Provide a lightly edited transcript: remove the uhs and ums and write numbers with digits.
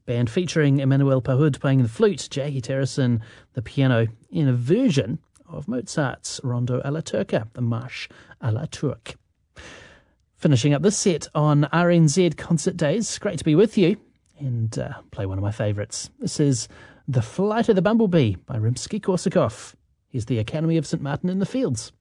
band featuring Emmanuel Pahud playing the flute, Jackie Terrison the piano, in a version of Mozart's Rondo alla Turca, the Marche à la Turque. Finishing up this set on RNZ Concert Days. Great to be with you and play one of my favourites. This is The Flight of the Bumblebee by Rimsky-Korsakov. Here's the Academy of St. Martin in the Fields.